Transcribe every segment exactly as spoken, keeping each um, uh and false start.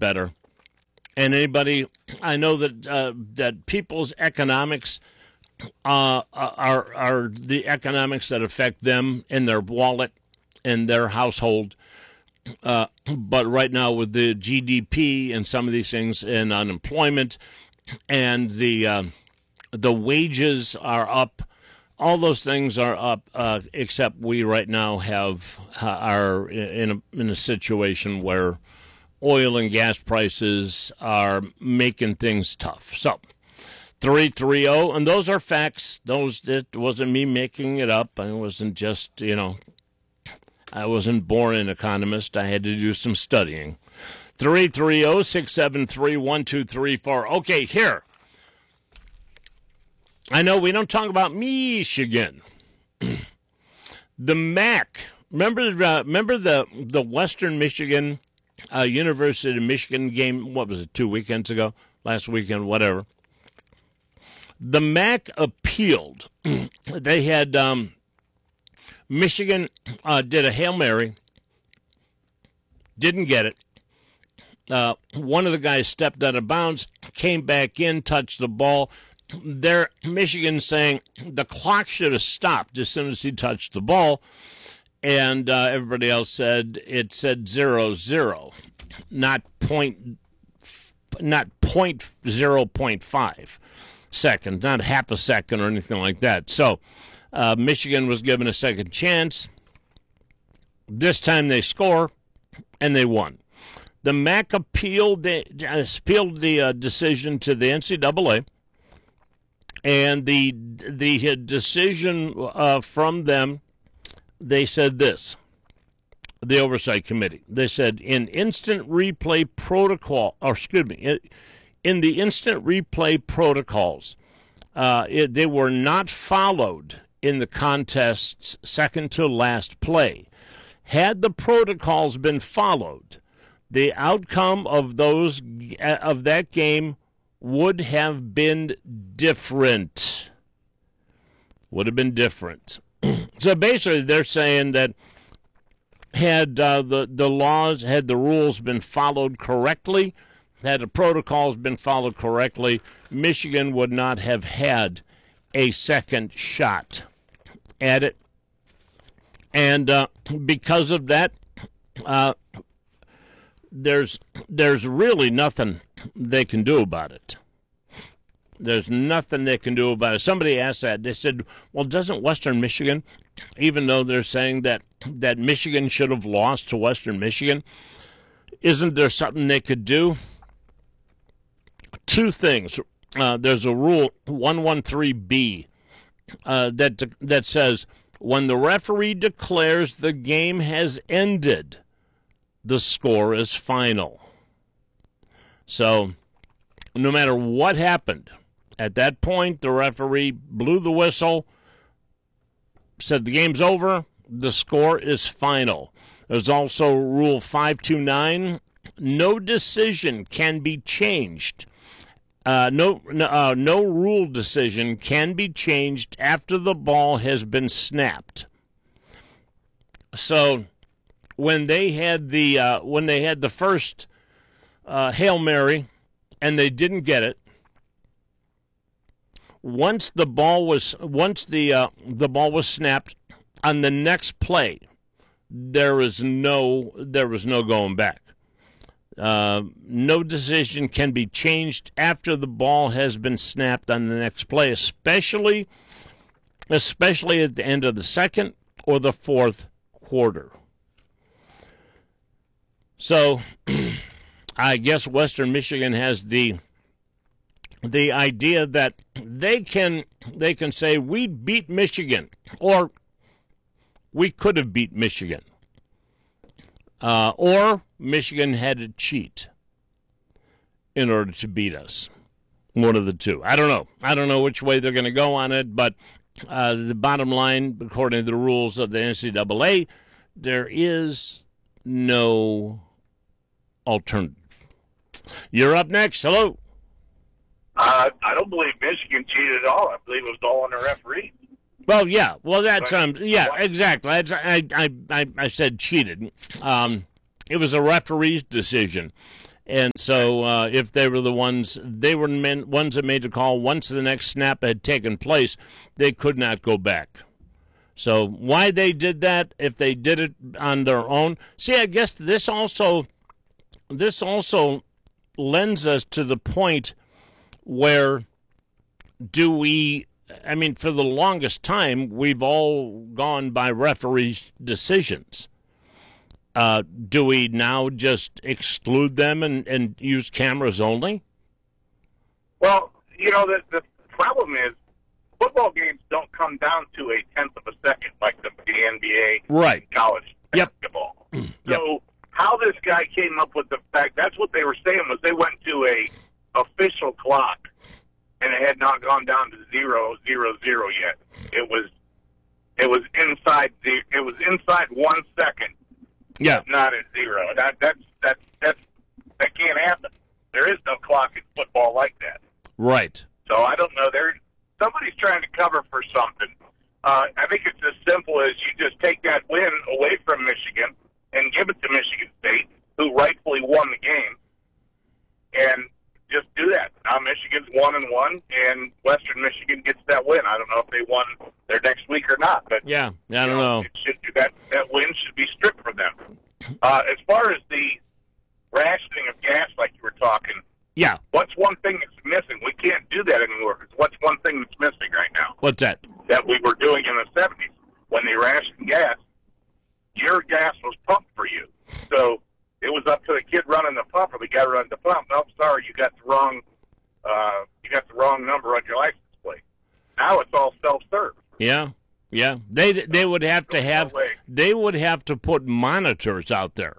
better. And anybody, I know that uh, that people's economics uh, are are the economics that affect them in their wallet, in their household. Uh, but right now with the G D P and some of these things and unemployment and the uh, the wages are up, all those things are up, uh, except we right now have uh, are in a, in a situation where oil and gas prices are making things tough. So three three zero, and those are facts. Those, it wasn't me making it up. I wasn't just, you know, I wasn't born an economist. I had to do some studying. three three zero, six seven three, one two three four. Okay, here. I know we don't talk about Michigan. The M A C. Remember, uh, remember the, the Western Michigan, uh, University of Michigan game, what was it, two weekends ago? Last weekend, whatever. The M A C appealed. They had... Um, Michigan uh, did a Hail Mary, didn't get it. Uh, one of the guys stepped out of bounds, came back in, touched the ball. There, Michigan saying the clock should have stopped as soon as he touched the ball, and uh, everybody else said it said zero zero, not point, not point zero point five seconds, not half a second or anything like that. So. Uh, Michigan was given a second chance. This time they score, and they won. The M A C appealed the, appealed the uh, decision to the N C double A, and the the decision uh, from them, they said this, the Oversight Committee. They said, in instant replay protocol, or excuse me, in the instant replay protocols, uh, it, they were not followed in the contest's second to last play. Had the protocols been followed, the outcome of those of that game would have been different. Would have been different. So basically, they're saying that had uh, the the laws, had the rules been followed correctly, had the protocols been followed correctly, Michigan would not have had a second shot at it. And uh, because of that, uh, there's there's really nothing they can do about it. There's nothing they can do about it. Somebody asked that. They said, well, doesn't Western Michigan, even though they're saying that, that Michigan should have lost to Western Michigan, isn't there something they could do? Two things. Uh, there's a rule, one thirteen B, Uh, that that says when the referee declares the game has ended, the score is final. So no matter what happened, at that point the referee blew the whistle, said the game's over, the score is final. There's also Rule five twenty-nine, no decision can be changed. Uh, no, no, uh, no rule decision can be changed after the ball has been snapped. So, when they had the uh, when they had the first uh, Hail Mary, and they didn't get it, once the ball was once the uh, the ball was snapped on the next play, there was no there was no going back. Uh, no decision can be changed after the ball has been snapped on the next play, especially, especially at the end of the second or the fourth quarter. So, I guess Western Michigan has the the idea that they can they can say we beat Michigan, or we could have beat Michigan. Uh, or Michigan had to cheat in order to beat us. One of the two. I don't know. I don't know which way they're going to go on it, but uh, the bottom line, according to the rules of the N C double A, there is no alternative. You're up next. Hello. Uh, I don't believe Michigan cheated at all. I believe it was all on the referee. Well, yeah. Well, that's um, yeah, exactly. I, I, I, I said cheated. Um, it was a referee's decision, And so uh, if they were the ones, they were men, ones that made the call. Once the next snap had taken place, they could not go back. So why they did that, if they did it on their own. See, I guess this also, this also lends us to the point where do we, I mean, for the longest time, we've all gone by referees' decisions. Uh, do we now just exclude them and, and use cameras only? Well, you know, the, the problem is football games don't come down to a tenth of a second like the, the N B A right. and college yep. basketball. Yep. So how this guy came up with the fact, that's what they were saying, was they went to a official clock, and it had not gone down to zero, zero, zero yet. It was it was inside the it was inside one second. Yeah, not at zero. That that's that's that's that can't happen. There is no clock in football like that. Right. So I don't know. There, somebody's trying to cover for something. Uh, I think it's as simple as you just take that win away from Michigan and give it to Michigan State, who rightfully won the game, and just do that. Now Michigan's one and one, and Western Michigan gets that win. I don't know if they won their next week or not, but yeah, I don't you know. know. It should, that that win should be stripped from them. Uh, as far as the rationing of gas, like you were talking, yeah. What's one thing that's missing? We can't do that anymore. Because what's one thing that's missing right now? What's that? That we were doing in the seventies when they rationed gas. Your gas was pumped for you, so it was up to the kid running the pump or the guy running the pump. No, sorry, you got the wrong, uh, you got the wrong number on your license plate. Now it's all self-serve. Yeah, yeah. They they would have to have they would have to put monitors out there.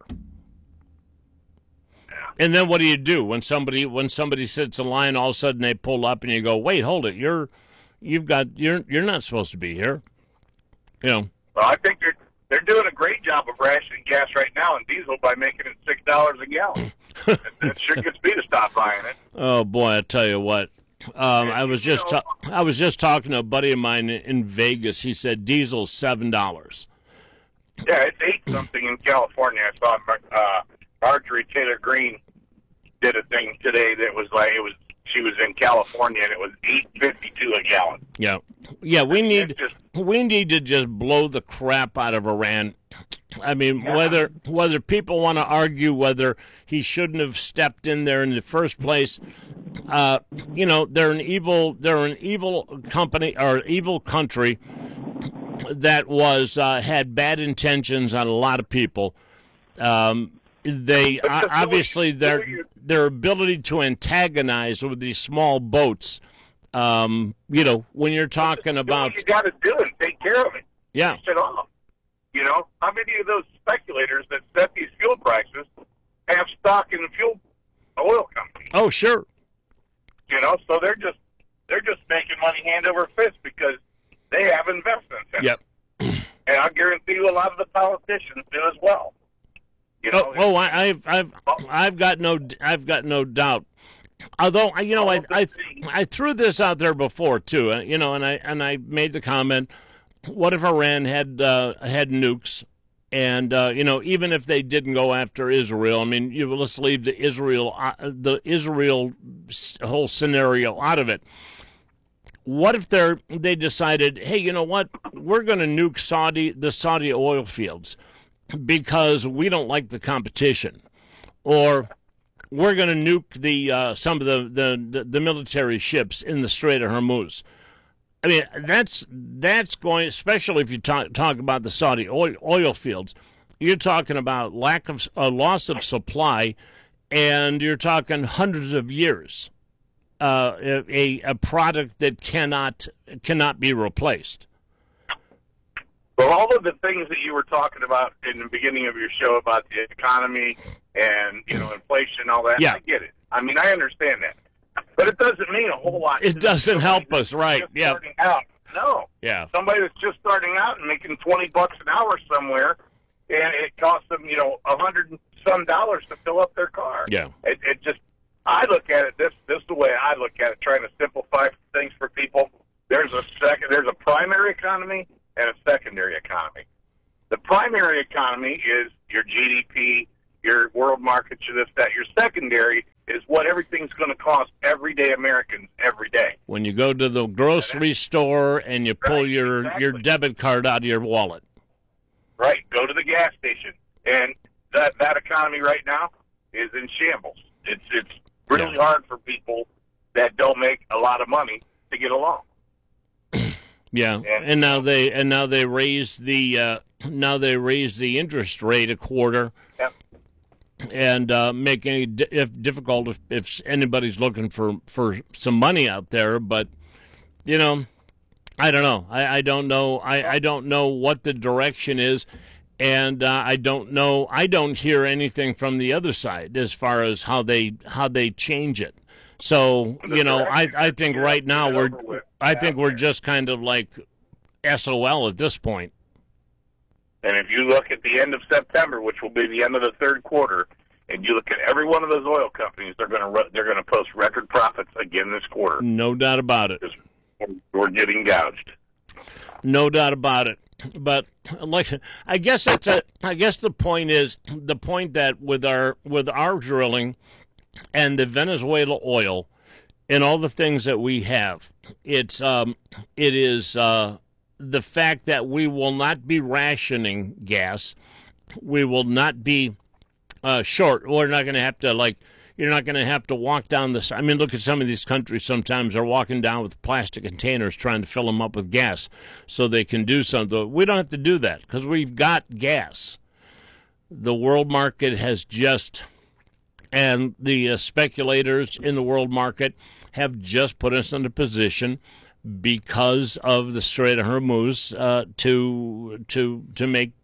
Yeah. And then what do you do when somebody when somebody sits in line? All of a sudden they pull up and you go, wait, hold it, you're you've got you're you're not supposed to be here. You know. Well, I think they're. They're doing a great job of rationing gas right now in diesel by making it six dollars a gallon. it, it sure gets me to stop buying it. Oh boy, I tell you what. Um, I was just ta- I was just talking to a buddy of mine in Vegas. He said diesel's seven dollars. Yeah, it's eight something in California. I saw uh, Marjorie Taylor Greene did a thing today that was like it was. She was in California and it was eight fifty two a gallon. Yeah, yeah. We need just, we need to just blow the crap out of Iran. I mean, yeah. whether whether people want to argue whether he shouldn't have stepped in there in the first place, uh, you know, they're an evil they're an evil company or evil country that was uh, had bad intentions on a lot of people. Um, they uh, obviously their their ability to antagonize with these small boats. Um, you know, when you're talking about, what you got to do and take care of it. Yeah. Finish it off. You know, how many of those speculators that set these fuel prices have stock in the fuel oil companies? Oh, sure. You know, so they're just they're just making money hand over fist because they have investments in yep. it. And I guarantee you, a lot of the politicians do as well. You know, oh, oh I, I've, I've, I've got no, I've got no doubt. Although, you know, I, I, I threw this out there before too. You know, and I, and I made the comment: what if Iran had, uh, had nukes, and uh, you know, even if they didn't go after Israel, I mean, you let's leave the Israel, uh, the Israel whole scenario out of it. What if they they decided, hey, you know what, we're going to nuke Saudi, the Saudi oil fields, because we don't like the competition, or we're going to nuke the uh, some of the, the, the military ships in the Strait of Hormuz. I mean, that's that's going, especially if you talk, talk about the Saudi oil, oil fields, you're talking about lack of a loss of supply, and you're talking hundreds of years. Uh, a a product that cannot cannot be replaced. Well, all of the things that you were talking about in the beginning of your show about the economy and, you know, inflation and all that, yeah. I get it. I mean, I understand that. But it doesn't mean a whole lot. It doesn't help us, right? Yeah. Out. No. Yeah. Somebody that's just starting out and making twenty bucks an hour somewhere, and it costs them, you know, a hundred and some dollars to fill up their car. Yeah. It, it just, I look at it, this, this is the way I look at it, trying to simplify things for people. There's a second, there's a primary economy and a secondary economy. The primary economy is your G D P, your world market, your this, that. Your secondary is what everything's going to cost everyday Americans every day. When you go to the grocery store and you pull Right, your, exactly. your debit card out of your wallet. Right, go to the gas station. And that, that economy right now is in shambles. It's, it's really Yeah. hard for people that don't make a lot of money to get along. Yeah, And- and now they and now they raised the uh, now they raised the interest rate a quarter, Yep. and uh, making it di- if difficult if, if anybody's looking for, for some money out there. But you know, I don't know. I, I don't know. I, I don't know what the direction is, and uh, I don't know. I don't hear anything from the other side as far as how they how they change it. So you know, I I think right now we're I think we're just kind of like S O L at this point. And if you look at the end of September, which will be the end of the third quarter, and you look at every one of those oil companies, they're going to they're going to post record profits again this quarter. No doubt about it. Because we're getting gouged. No doubt about it. But like, I guess it's a, I guess the point is the point that with our with our drilling and the Venezuela oil and all the things that we have, it's um it is uh, the fact that we will not be rationing gas, we will not be uh, short. We're not going to have to like. You're not going to have to walk down this. I mean, look at some of these countries. Sometimes they're walking down with plastic containers trying to fill them up with gas so they can do something. We don't have to do that because we've got gas. The world market has just, and the uh, speculators in the world market have just put us in a position because of the Strait of Hormuz uh, to to to make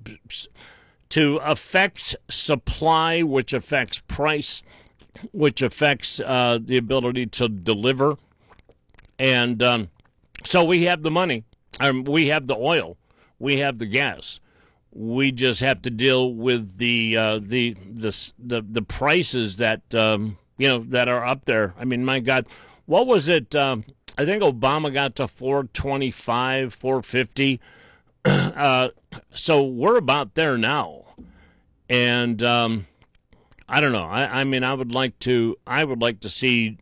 to affect supply, which affects price, which affects uh, the ability to deliver. And um, so we have the money, um, we have the oil, we have the gas. We just have to deal with the uh, the, the the the prices that um, you know that are up there. I mean, my God, what was it? Um, I think Obama got to four twenty-five, four fifty. uh, so we're about there now, and. Um, I don't know. I, I mean, I would like to. I would like to see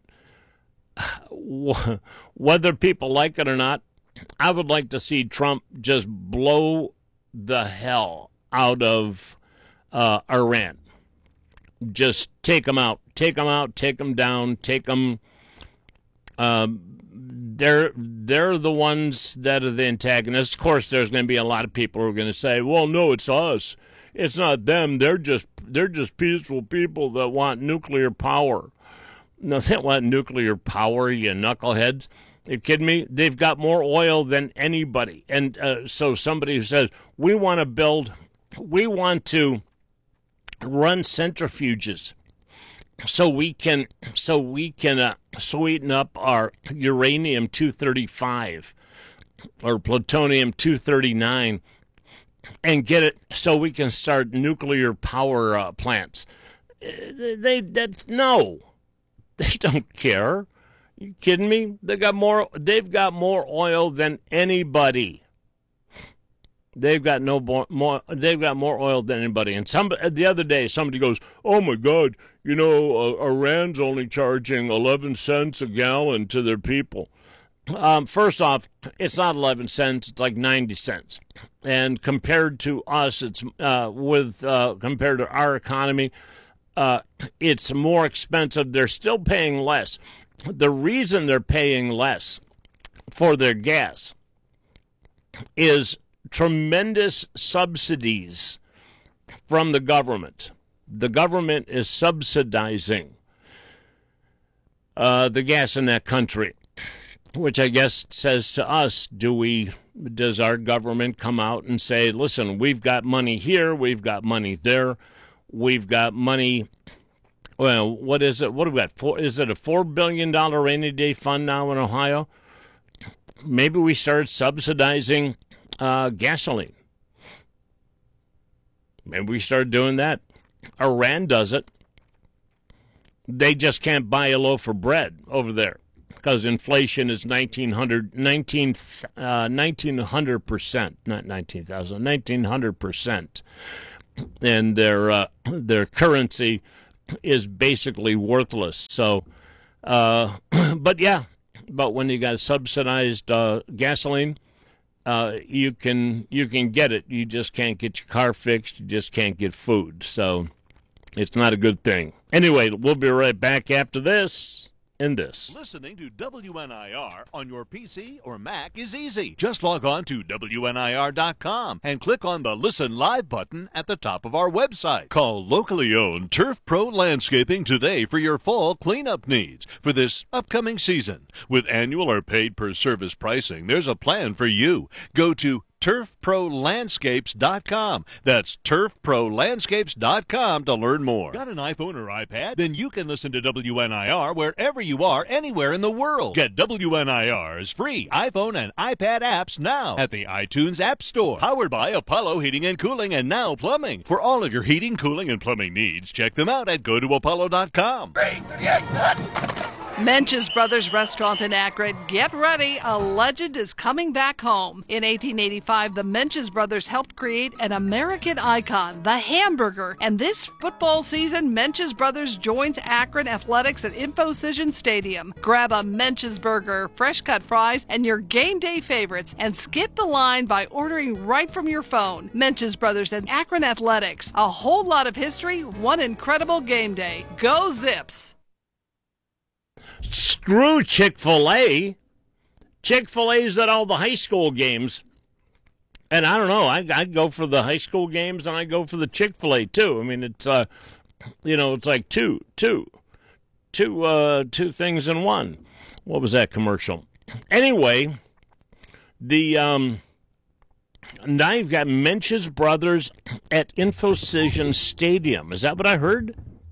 whether people like it or not. I would like to see Trump just blow the hell out of uh, Iran. Just take them out. Take them out. Take them down. Take them. Um, they're they're the ones that are the antagonists. Of course, there's going to be a lot of people who are going to say, "Well, no, it's us. It's not them. They're just they're just peaceful people that want nuclear power." No, they want nuclear power, you knuckleheads. Are you kidding me? They've got more oil than anybody. And uh, so somebody who says, we want to build, we want to run centrifuges so we can so we can uh, sweeten up our uranium two thirty-five or plutonium two thirty-nine and get it so we can start nuclear power uh, plants. They, they that's no, they don't care. Are you kidding me? They got more. They've got more oil than anybody. They've got no more, more. They've got more oil than anybody. And some the other day, somebody goes, "Oh my God, you know, uh, Iran's only charging eleven cents a gallon to their people." Um, first off, it's not eleven cents; it's like ninety cents. And compared to us, it's uh, with uh, compared to our economy, uh, it's more expensive. They're still paying less. The reason they're paying less for their gas is tremendous subsidies from the government. The government is subsidizing uh, the gas in that country, which I guess says to us, do we, does our government come out and say, listen, we've got money here, we've got money there, we've got money, well, what is it, what do we got, four, is it a four billion dollars rainy day fund now in Ohio? Maybe we start subsidizing uh, gasoline. Maybe we start doing that. Iran does it. They just can't buy a loaf of bread over there because inflation is nineteen hundred, nineteen, uh, nineteen hundred percent, not nineteen thousand, nineteen hundred percent. and their uh, their currency is basically worthless. So, uh, but yeah, but when you got subsidized uh, gasoline, uh, you can you can get it. You just can't get your car fixed. You just can't get food. So it's not a good thing. Anyway, we'll be right back after this. In this. Listening to W N I R on your P C or Mac is easy. Just log on to W N I R dot com and click on the Listen Live button at the top of our website. Call locally owned Turf Pro Landscaping today for your fall cleanup needs for this upcoming season. With annual or paid per service pricing, there's a plan for you. Go to Turf Pro Landscapes dot com. That's Turf Pro Landscapes dot com to learn more. Got an iPhone or iPad? Then you can listen to W N I R wherever you are, anywhere in the world. Get W N I R's free iPhone and iPad apps now at the iTunes App Store. Powered by Apollo Heating and Cooling and Now Plumbing. For all of your heating, cooling, and plumbing needs, check them out at go to apollo dot com. Mench's Brothers Restaurant in Akron. Get ready, a legend is coming back home. In eighteen eighty-five, the Mench's Brothers helped create an American icon, the hamburger. And this football season, Mench's Brothers joins Akron Athletics at InfoCision Stadium. Grab a Mench's burger, fresh cut fries, and your game day favorites, and skip the line by ordering right from your phone. Mench's Brothers and Akron Athletics. A whole lot of history, one incredible game day. Go Zips! Screw Chick-fil-A. Chick-fil-A's at all the high school games. And I don't know, I I go for the high school games and I go for the Chick-fil-A too. I mean, it's, uh, you know, it's like two, two, two, uh, two things in one. What was that commercial? Anyway, the, um, now you've got Mench's Brothers at InfoCision Stadium. Is that what I heard?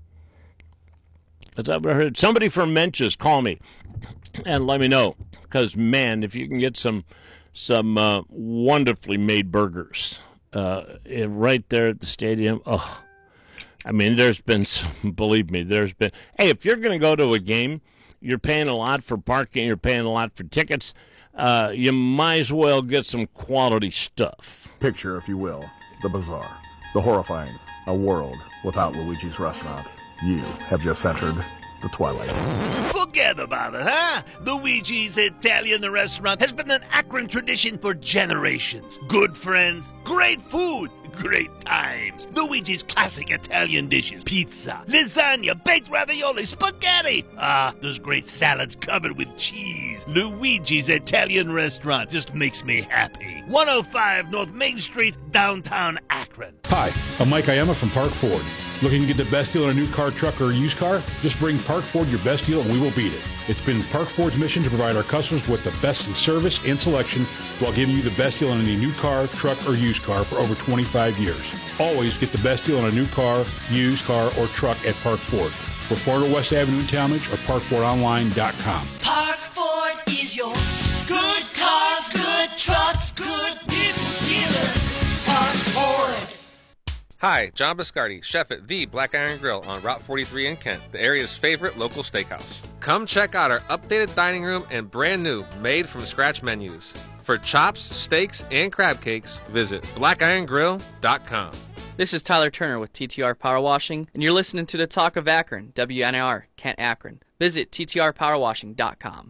Is that what I heard? Somebody from Mench's, call me and let me know. Because, man, if you can get some some uh, wonderfully made burgers uh, right there at the stadium, oh, I mean, there's been some, believe me, there's been, hey, if you're going to go to a game, you're paying a lot for parking, you're paying a lot for tickets, uh, you might as well get some quality stuff. Picture, if you will, the bizarre, the horrifying, a world without Luigi's Restaurant. You have just entered the twilight. Forget about it, huh? Luigi's Italian Restaurant has been an Akron tradition for generations. Good friends, great food, great times. Luigi's classic Italian dishes: pizza, lasagna, baked ravioli, spaghetti. Ah, those great salads covered with cheese. Luigi's Italian Restaurant just makes me happy. one oh five North Main Street, downtown Akron. Hi, I'm Mike Iama from Park Ford. Looking to get the best deal on a new car, truck, or used car? Just bring Park Ford your best deal and we will beat it. It's been Park Ford's mission to provide our customers with the best in service and selection while giving you the best deal on any new car, truck, or used car for over twenty-five years. Always get the best deal on a new car, used car, or truck at Park Ford. We're four oh West Avenue in Talmadge or park ford online dot com. Park Ford is your good cars, good trucks, good dealer. Park Ford. Hi, John Biscardi, chef at The Black Iron Grill on Route forty-three in Kent, the area's favorite local steakhouse. Come check out our updated dining room and brand new made-from-scratch menus. For chops, steaks, and crab cakes, visit black iron grill dot com. This is Tyler Turner with T T R Power Washing, and you're listening to the Talk of Akron, W N I R, Kent, Akron. Visit T T R power washing dot com.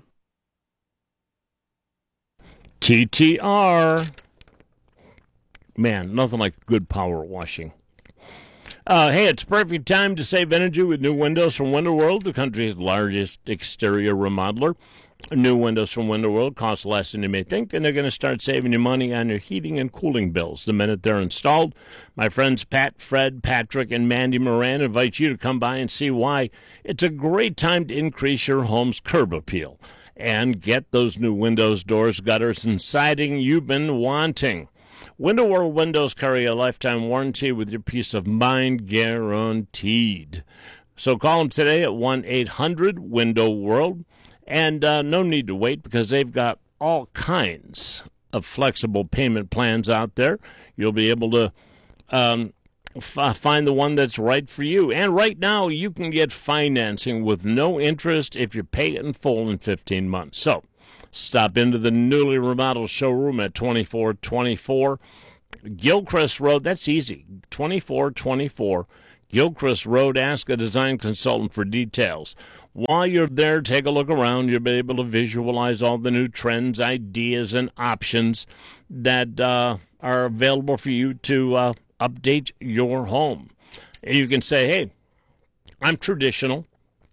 T T R. Man, nothing like good power washing. Uh, hey, it's perfect time to save energy with new windows from Window World, the country's largest exterior remodeler. New windows from Window World cost less than you may think, and they're going to start saving you money on your heating and cooling bills the minute they're installed. My friends Pat, Fred, Patrick, and Mandy Moran invite you to come by and see why it's a great time to increase your home's curb appeal and get those new windows, doors, gutters, and siding you've been wanting. Window World windows carry a lifetime warranty with your peace of mind guaranteed. So call them today at one eight hundred window world. And uh, no need to wait because they've got all kinds of flexible payment plans out there. You'll be able to um, f- find the one that's right for you. And right now, you can get financing with no interest if you pay it in full in fifteen months. So stop into the newly remodeled showroom at twenty-four twenty-four Gilchrist Road, that's easy, twenty-four twenty-four Gilchrist Road. Ask a design consultant for details. While you're there, take a look around. You'll be able to visualize all the new trends, ideas, and options that uh, are available for you to uh, update your home. And you can say, hey, I'm traditional.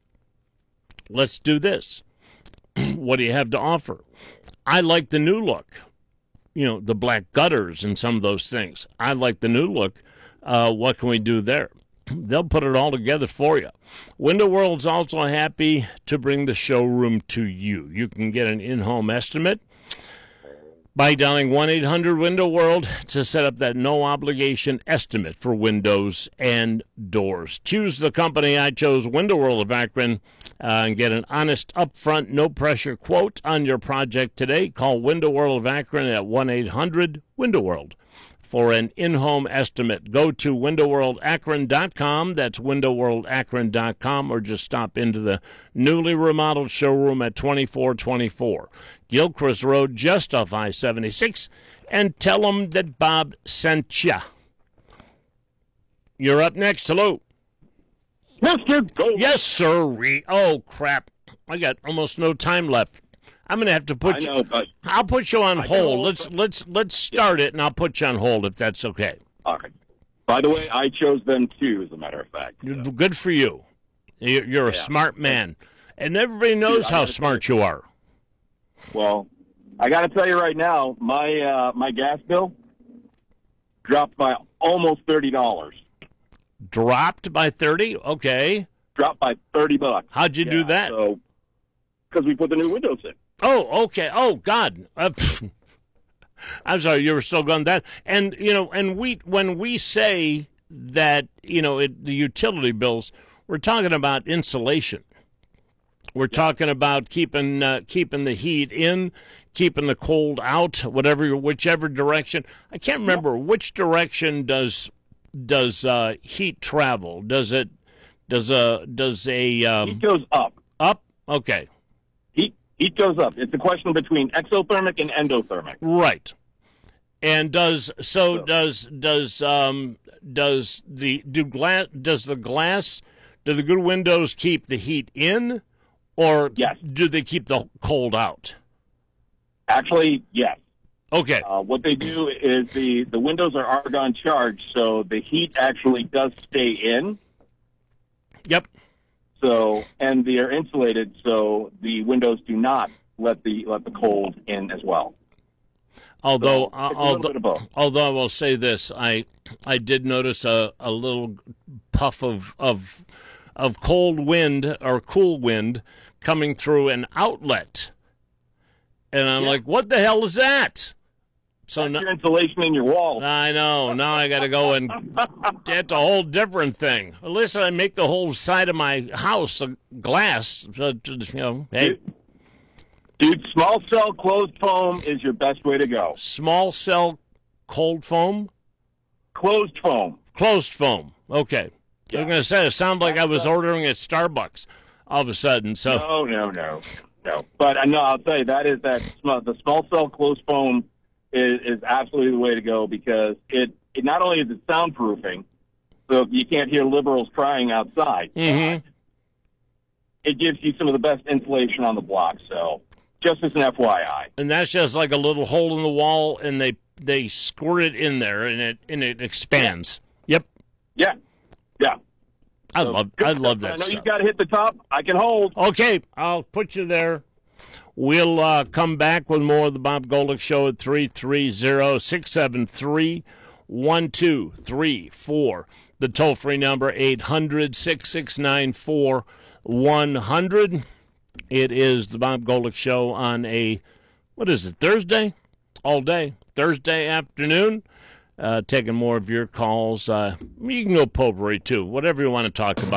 Let's do this. What do you have to offer? I like the new look. You know, the black gutters and some of those things. I like the new look. Uh, what can we do there? They'll put it all together for you. Window World's also happy to bring the showroom to you. You can get an in-home estimate by dialing one eight hundred window world to set up that no-obligation estimate for windows and doors. Choose the company. I chose Window World of Akron uh, and get an honest, upfront, no-pressure quote on your project today. Call Window World of Akron at one eight hundred window world for an in-home estimate. Go to window world akron dot com. That's window world akron dot com, or just stop into the newly remodeled showroom at twenty-four twenty-four Gilchrist Road, just off I seventy-six, and tell them that Bob sent ya. You're up next. Hello. Mister Gold. Yes, sir. Oh, crap. I got almost no time left. I'm going to have to put I you. know, but I'll put you on I hold. know, let's but- let's let's start it, and I'll put you on hold if that's okay. All right. By the way, I chose them too, as a matter of fact. You're Good for you. You're, you're a Yeah. smart man, and everybody knows Dude, I how gotta smart you are. Well, I got to tell you right now, my uh, my gas bill dropped by almost thirty dollars. Dropped by thirty. Okay. Dropped by thirty bucks. How'd you do Yeah, that? So, because we put the new windows in. Oh, okay. Oh, God. Uh, pff. I'm sorry, you were still going that. And, you know, and we when we say that, you know, it, the utility bills, we're talking about insulation. We're talking about keeping uh, keeping the heat in, keeping the cold out, whatever, whichever direction. I can't remember which direction does does uh, heat travel. Does it does a does a um, Heat goes up. up? Okay. Heat heat goes up. It's a question between exothermic and endothermic. Right. And does so So- does does um does the do glass does the glass do the good windows keep the heat in, or Yes. do they keep the cold out? Actually, yes. Okay. Uh, what they do is the, the windows are argon charged, so the heat actually does stay in. Yep. So and they are insulated, so the windows do not let the let the cold in as well. Although, So, it's a little although, bit of both. although I will say this, I I did notice a, a little puff of of of cold wind or cool wind coming through an outlet, and I'm Yeah. like, what the hell is that? So That's now, your insulation in your walls. I know. Now I got to go and that's a whole different thing. Listen, I make the whole side of my house of glass. So, you know, hey, Dude, small cell closed foam is your best way to go. small cell cold foam, Closed foam. closed foam. Okay. I was going to say, it sounded like I was ordering at Starbucks all of a sudden. So, No, no, no, no. But uh, no, I'll tell you that is that small, the small cell closed foam is, is absolutely the way to go because it, it not only is it soundproofing, so you can't hear liberals crying outside. Mhm. It gives you some of the best insulation on the block. So, just as an F Y I. and that's just like a little hole in the wall, and they they squirt it in there, and it and it expands. Yep. Yeah, yeah. I So, love good I love stuff. that I know stuff. you've got to hit the top. I can hold. Okay, I'll put you there. We'll uh, come back with more of the Bob Golick Show at three three zero, six seven three, one two three four. The toll-free number, eight hundred, six six nine, four one zero zero. It is the Bob Golick Show on a, what is it, Thursday? All day. Thursday afternoon. Uh, taking more of your calls. Uh, you can go potpourri, too. Whatever you want to talk about.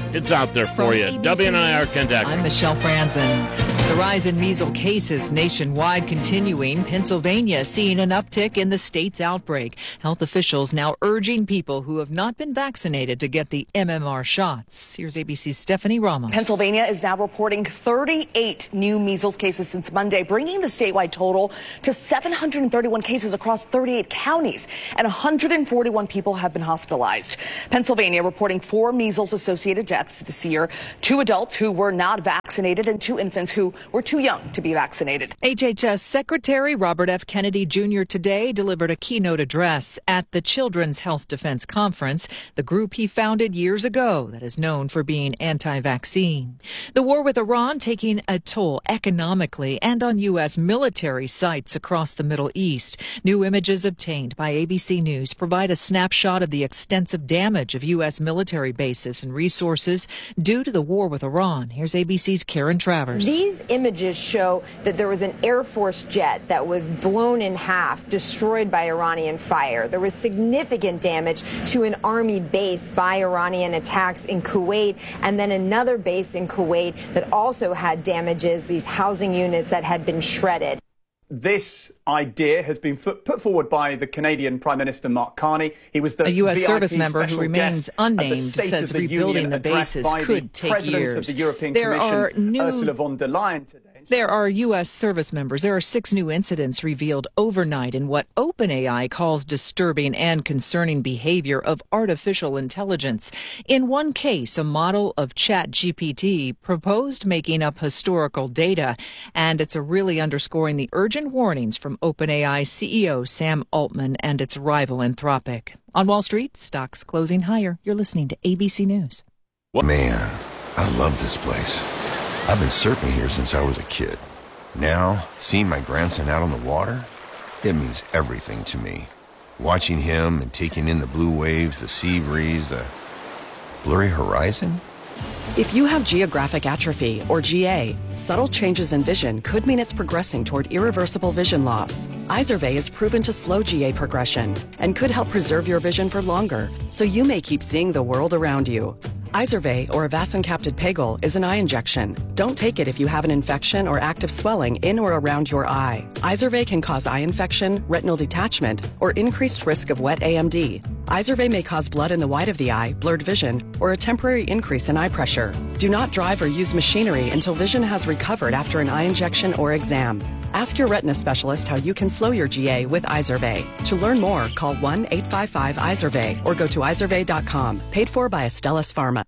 It's out there for From you. A B C W N I R News, Kent Ackerman. I'm Michelle Franzen. The rise in measles cases nationwide continuing. Pennsylvania seeing an uptick in the state's outbreak. Health officials now urging people who have not been vaccinated to get the M M R shots. Here's A B C's Stephanie Ramos. Pennsylvania is now reporting thirty-eight new measles cases since Monday, bringing the statewide total to seven hundred thirty-one cases across thirty-eight counties, and one hundred forty-one people have been hospitalized. Pennsylvania reporting four measles-associated deaths this year, two adults who were not vaccinated and two infants who were too young to be vaccinated. H H S Secretary Robert F. Kennedy Junior today delivered a keynote address at the Children's Health Defense Conference, the group he founded years ago that is known for being anti-vaccine. The war with Iran taking a toll economically and on U S military sites across the Middle East. New images obtained by A B C News provide a snapshot of the extensive damage of U S military bases and resources due to the war with Iran. Here's A B C's Karen Travers. These images show that there was an Air Force jet that was blown in half, destroyed by Iranian fire. There was significant damage to an Army base by Iranian attacks in Kuwait, and then another base in Kuwait that also had damages, these housing units that had been shredded. This idea has been put forward by the Canadian Prime Minister Mark Carney. He was the a U S V I P service member who remains unnamed says the rebuilding the bases could take years. Of the European there Commission, are new Ursula von der Leyen today. There are U S service members. There are six new incidents revealed overnight in what OpenAI calls disturbing and concerning behavior of artificial intelligence. In one case, a model of ChatGPT proposed making up historical data, and it's a really underscoring the urgent warnings from OpenAI C E O Sam Altman and its rival Anthropic. On Wall Street, stocks closing higher. You're listening to A B C News. Man, I love this place. I've been surfing here since I was a kid. Now, seeing my grandson out on the water, it means everything to me. Watching him and taking in the blue waves, the sea breeze, the blurry horizon. If you have geographic atrophy, or G A, subtle changes in vision could mean it's progressing toward irreversible vision loss. Izervay is proven to slow G A progression and could help preserve your vision for longer, so you may keep seeing the world around you. Izervay, or avacincaptad pegol, is an eye injection. Don't take it if you have an infection or active swelling in or around your eye. Izervay can cause eye infection, retinal detachment, or increased risk of wet A M D. Izervay may cause blood in the white of the eye, blurred vision, or a temporary increase in eye pressure. Do not drive or use machinery until vision has recovered after an eye injection or exam. Ask your retina specialist how you can slow your G A with Izervay. To learn more, call one eight five five Izervay or go to izervay dot com. Paid for by Astellas Pharma.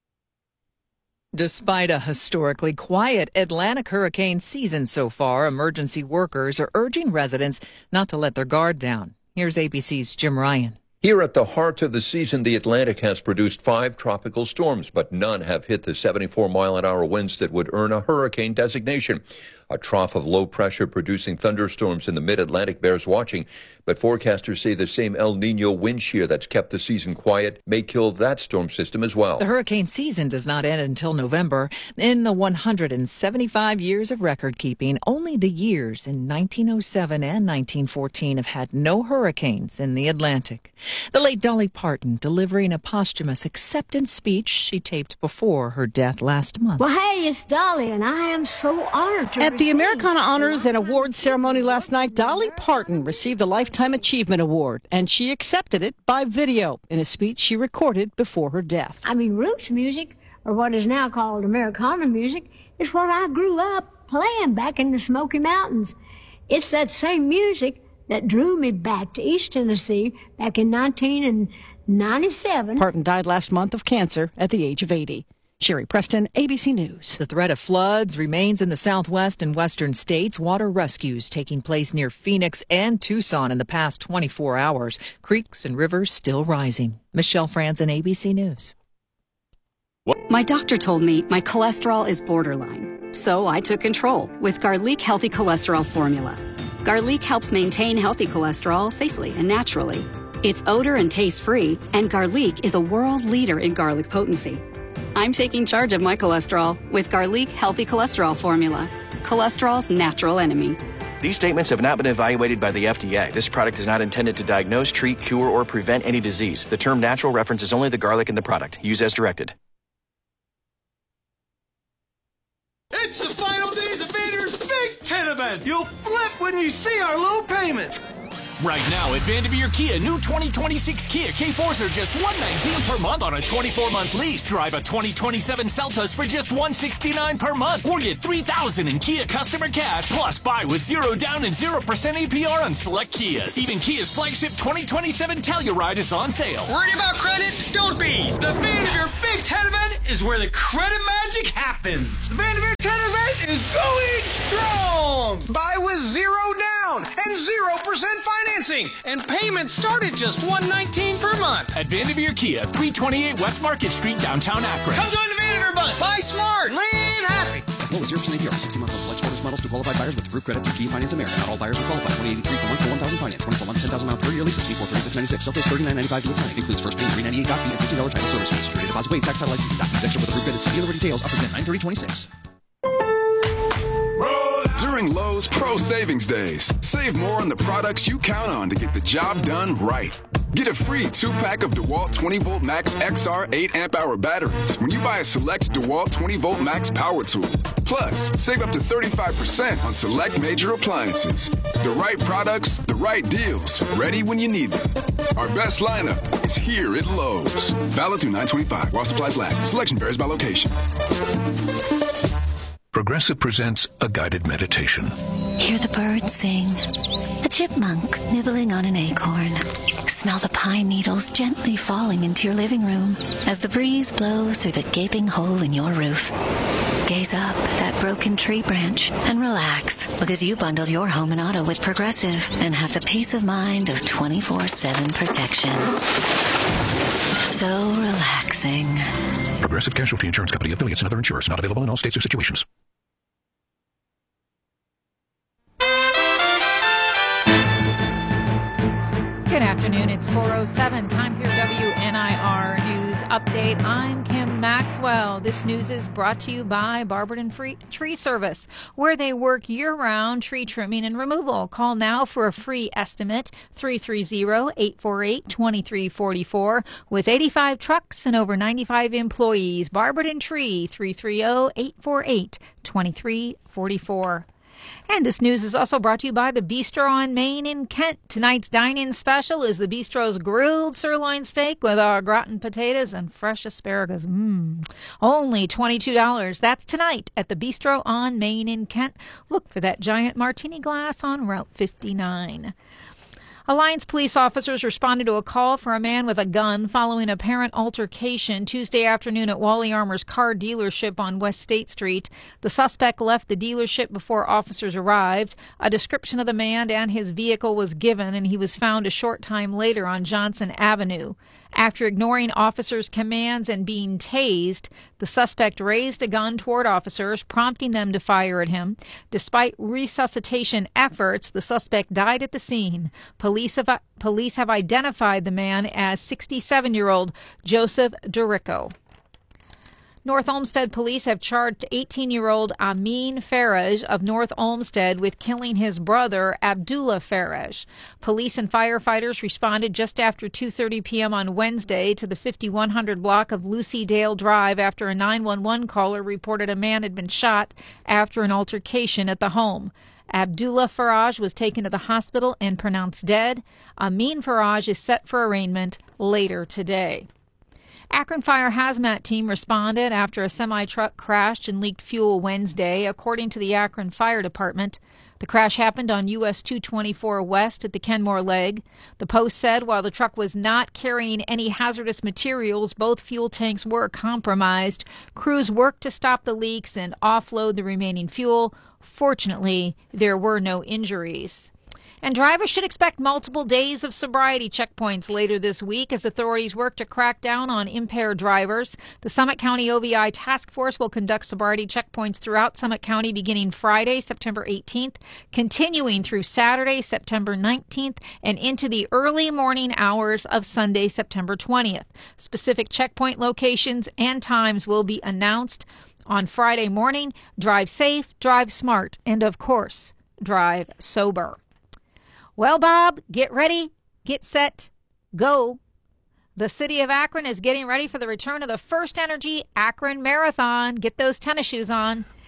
Despite a historically quiet Atlantic hurricane season so far, emergency workers are urging residents not to let their guard down. Here's A B C's Jim Ryan. Here at the heart of the season, the Atlantic has produced five tropical storms, but none have hit the seventy-four mile an hour winds that would earn a hurricane designation. A trough of low pressure producing thunderstorms in the mid-Atlantic bears watching, but forecasters say the same El Nino wind shear that's kept the season quiet may kill that storm system as well. The hurricane season does not end until November. In the one hundred seventy-five years of record keeping, only the years in nineteen oh seven and nineteen fourteen have had no hurricanes in the Atlantic. The late Dolly Parton delivering a posthumous acceptance speech she taped before her death last month. Well, hey, it's Dolly, and I am so honored to At the Americana Honors and Awards ceremony last night, Dolly Parton received the Lifetime Achievement Award, and she accepted it by video in a speech she recorded before her death. I mean, roots music, or what is now called Americana music, is what I grew up playing back in the Smoky Mountains. It's that same music that drew me back to East Tennessee back in nineteen ninety-seven. Parton died last month of cancer at the age of eighty. Sherry Preston, A B C News. The threat of floods remains in the southwest and western states. Water rescues taking place near Phoenix and Tucson in the past twenty-four hours. Creeks and rivers still rising. Michelle Franzen, A B C News. My doctor told me my cholesterol is borderline, so I took control with Garlic Healthy Cholesterol Formula. Garlic helps maintain healthy cholesterol safely and naturally. It's odor and taste-free, and Garlic is a world leader in garlic potency. I'm taking charge of my cholesterol with Garlic Healthy Cholesterol Formula, cholesterol's natural enemy. These statements have not been evaluated by the F D A. This product is not intended to diagnose, treat, cure, or prevent any disease. The term natural references only the garlic in the product. Use as directed. It's the final days of Vanderveer's Big Ten event. You'll flip when you see our low payments. Right now at Vanderveer Kia, new twenty twenty-six Kia K fours are just one hundred nineteen dollars per month on a twenty-four month lease. Drive a twenty twenty-seven Celtas for just one hundred sixty-nine dollars per month. Or get three thousand dollars in Kia customer cash. Plus, buy with zero down and zero percent A P R on select Kias. Even Kia's flagship twenty twenty-seven Telluride is on sale. Worried about credit? Don't be. The Vanderveer Big Ten event is where the credit magic happens. The Vanderveer Ten event is going strong. Buy with zero down and zero percent financing. And payments start at just one hundred nineteen dollars per month. At Vanderveer Kia, three twenty-eight West Market Street, downtown Akron. Come join the Vanderveer Bunch. Buy smart. Live happy. As low as zero percent A P R, sixty months on select sports models to qualified buyers with group credit through Kia Finance America. Not all buyers will qualify. twenty eighty-three per month for one thousand finance. twenty-four months, ten thousand miles per year lease. twenty-four thirty-six ninety-six. Self-pay thirty-nine ninety-five deal signing. Includes first payment three ninety-eight doc fee and fifteen dollars title service fees. Security deposit waived. Tax title license documents extra with a group credit. See dealer details. Offers at nine thirty twenty-six. During Lowe's Pro Savings Days, save more on the products you count on to get the job done right. Get a free two-pack of DeWalt twenty volt Max X R eight amp hour batteries when you buy a select DeWalt twenty volt Max power tool. Plus, save up to thirty-five percent on select major appliances. The right products, the right deals, ready when you need them. Our best lineup is here at Lowe's. Valid through nine twenty-five while supplies last. Selection varies by location. Progressive presents a guided meditation. Hear the birds sing, a chipmunk nibbling on an acorn. Smell the pine needles gently falling into your living room as the breeze blows through the gaping hole in your roof. Gaze up at that broken tree branch and relax, because you bundled your home and auto with Progressive and have the peace of mind of twenty-four seven protection. So relaxing. Progressive Casualty Insurance Company, affiliates, and other insurers. Not available in all states or situations. Good afternoon. It's four oh seven. Time for your W N I R News Update. I'm Kim Maxwell. This news is brought to you by Barberton Free Tree Service, where they work year-round tree trimming and removal. Call now for a free estimate, three three zero, eight four eight, two three four four. With eighty-five trucks and over ninety-five employees, Barberton Tree, three three zero, eight four eight, two three four four. And this news is also brought to you by the Bistro on Main in Kent. Tonight's dine-in special is the Bistro's grilled sirloin steak with our gratin potatoes and fresh asparagus. Mmm. Only twenty-two dollars. That's tonight at the Bistro on Main in Kent. Look for that giant martini glass on Route fifty-nine. Alliance police officers responded to a call for a man with a gun following apparent altercation Tuesday afternoon at Wally Armour's car dealership on West State Street. The suspect left the dealership before officers arrived. A description of the man and his vehicle was given, and he was found a short time later on Johnson Avenue. After ignoring officers' commands and being tased, the suspect raised a gun toward officers, prompting them to fire at him. Despite resuscitation efforts, the suspect died at the scene. Police have, police have identified the man as sixty-seven-year-old Joseph Dorico. North Olmsted police have charged eighteen-year-old Amin Faraj of North Olmsted with killing his brother, Abdullah Faraj. Police and firefighters responded just after two thirty p.m. on Wednesday to the fifty-one hundred block of Lucy Dale Drive after a nine one one caller reported a man had been shot after an altercation at the home. Abdullah Faraj was taken to the hospital and pronounced dead. Amin Faraj is set for arraignment later today. Akron Fire Hazmat Team responded after a semi-truck crashed and leaked fuel Wednesday, according to the Akron Fire Department. The crash happened on U S two twenty-four West at the Kenmore Leg. The Post said while the truck was not carrying any hazardous materials, both fuel tanks were compromised. Crews worked to stop the leaks and offload the remaining fuel. Fortunately, there were no injuries. And drivers should expect multiple days of sobriety checkpoints later this week as authorities work to crack down on impaired drivers. The Summit County O V I Task Force will conduct sobriety checkpoints throughout Summit County beginning Friday, September eighteenth, continuing through Saturday, September nineteenth, and into the early morning hours of Sunday, September twentieth. Specific checkpoint locations and times will be announced on Friday morning. Drive safe, drive smart, and of course, drive sober. Well, Bob, get ready, get set, go. The city of Akron is getting ready for the return of the First Energy Akron Marathon. Get those tennis shoes on.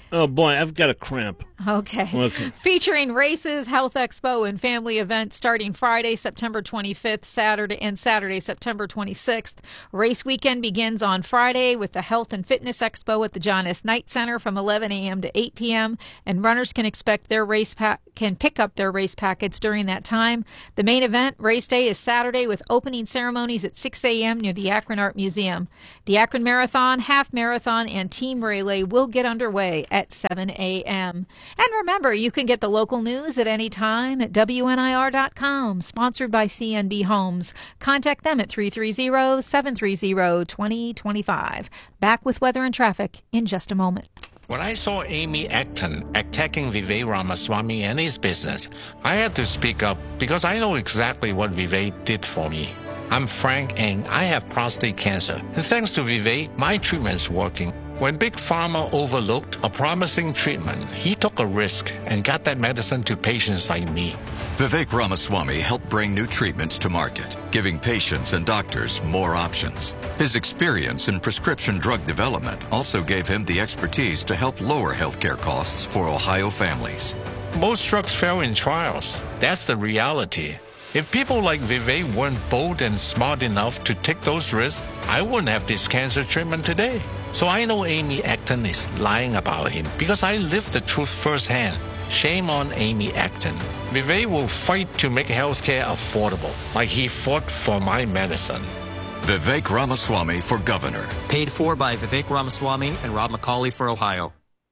Oh, boy, I've got a cramp. Okay. Okay. Featuring races, health expo, and family events starting Friday, September twenty-fifth, Saturday, and Saturday, September twenty-sixth. Race weekend begins on Friday with the Health and Fitness Expo at the John S. Knight Center from eleven a.m. to eight p.m. And runners can expect their race pa- can pick up their race packets during that time. The main event, race day, is Saturday with opening ceremonies at six a.m. near the Akron Art Museum. The Akron Marathon, Half Marathon, and Team Relay will get underway at seven a.m. And remember, you can get the local news at any time at W N I R dot com, sponsored by C N B Homes. Contact them at three three zero, seven three zero, two zero two five. Back with weather and traffic in just a moment. When I saw Amy Acton attacking Vivek Ramaswamy and his business, I had to speak up because I know exactly what Vivek did for me. I'm Frank and I have prostate cancer. And thanks to Vivek, my treatment's working. When Big Pharma overlooked a promising treatment, he took a risk and got that medicine to patients like me. Vivek Ramaswamy helped bring new treatments to market, giving patients and doctors more options. His experience in prescription drug development also gave him the expertise to help lower healthcare costs for Ohio families. Most drugs fail in trials. That's the reality. If people like Vivek weren't bold and smart enough to take those risks, I wouldn't have this cancer treatment today. So I know Amy Acton is lying about him because I lived the truth firsthand. Shame on Amy Acton. Vivek will fight to make healthcare affordable, like he fought for my medicine. Vivek Ramaswamy for governor. Paid for by Vivek Ramaswamy and Rob McCauley for Ohio.